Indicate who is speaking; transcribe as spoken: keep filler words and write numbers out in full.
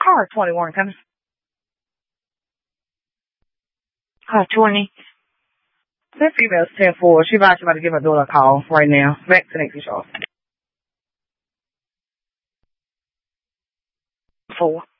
Speaker 1: car, twenty-one. Can car twenty. That female's ten four. She about, she about to give her daughter a call right now. Back to next show. Four.